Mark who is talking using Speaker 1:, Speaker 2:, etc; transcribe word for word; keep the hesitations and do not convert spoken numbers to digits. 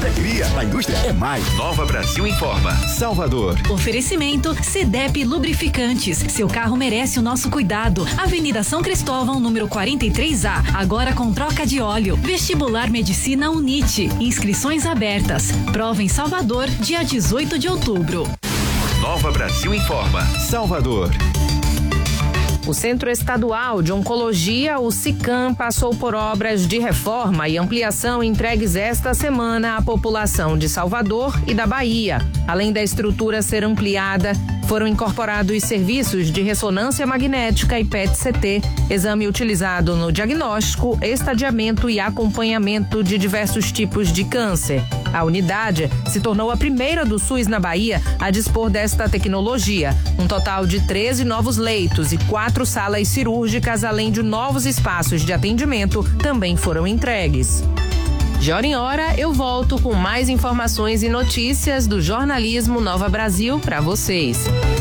Speaker 1: é cria, na indústria é mais.
Speaker 2: Nova Brasil informa.
Speaker 1: Salvador.
Speaker 3: Oferecimento Cedep Lubrificantes. Seu carro merece o nosso cuidado. Avenida São Cristóvão, número quarenta e três A. Agora com troca de óleo. Vestibular Medicina Unite. Inscrições abertas. Prova em Salvador, dia dezoito de outubro.
Speaker 2: Nova Brasil informa.
Speaker 1: Salvador.
Speaker 4: O Centro Estadual de Oncologia, o SICAM, passou por obras de reforma e ampliação entregues esta semana à população de Salvador e da Bahia. Além da estrutura ser ampliada, foram incorporados serviços de ressonância magnética e P E T C T, exame utilizado no diagnóstico, estadiamento e acompanhamento de diversos tipos de câncer. A unidade se tornou a primeira do SUS na Bahia a dispor desta tecnologia. Um total de treze novos leitos e quatro salas cirúrgicas, além de novos espaços de atendimento, também foram entregues. De hora em hora, eu volto com mais informações e notícias do jornalismo Nova Brasil para vocês.